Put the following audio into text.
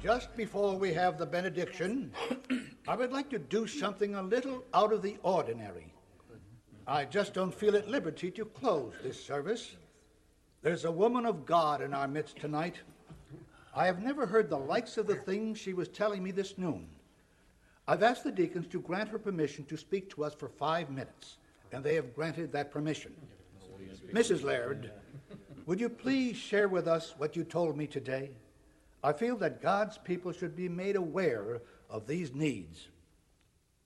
Just before we have the benediction, I would like to do something a little out of the ordinary. I just don't feel at liberty to close this service. There's a woman of God in our midst tonight. I have never heard the likes of the things she was telling me this noon. I've asked the deacons to grant her permission to speak to us for 5 minutes, and they have granted that permission. Mrs. Laird, would you please share with us what you told me today? I feel that God's people should be made aware of these needs.